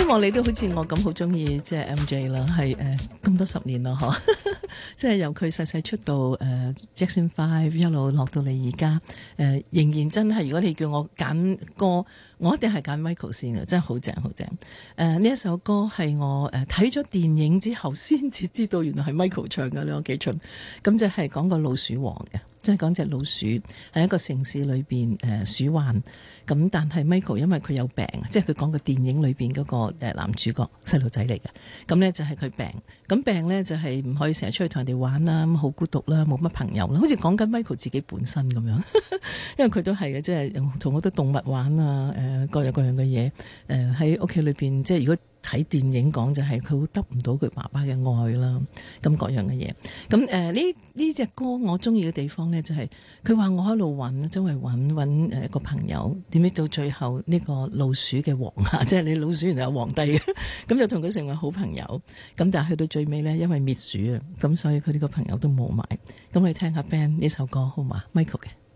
望你都好似我咁好中意即係 MJ 啦，係咁多10年咯嗬，即係由佢細細出道Jackson 5一路落到嚟而家仍然真係，如果你叫我揀歌，我一定係揀 Michael 先嘅，真係好正好正。呢一首歌係我睇咗電影之後先至知道原來係 Michael 唱嘅，你話幾蠢？咁就係講個老鼠王嘅。即係講隻老鼠喺一個城市裏邊鼠患，咁但係 Michael 因為佢有病，即係佢講個電影裏邊嗰個男主角細路仔嚟嘅，咁呢就係佢病，咁病呢就係唔可以成日出去同人哋玩啦，咁好孤獨啦，冇乜朋友啦，好似講緊 Michael 自己本身咁樣，因為佢都係嘅，即係同好多動物玩啊，各樣各樣嘅嘢，喺屋企裏邊，即係如果睇電影講就係佢得唔到佢爸爸嘅愛啦，咁各樣嘅嘢。咁呢隻歌我中意嘅地方呢，就係佢話我喺度揾，周圍揾一個朋友，點知到最後呢個老鼠嘅王啊，即係你老鼠原來有皇帝嘅，咁就同佢成為好朋友。咁但係去到最尾呢，因為滅鼠啊，咁所以佢呢個朋友都冇埋。咁你聽下 Band 呢首歌好嘛？ Michael 嘅。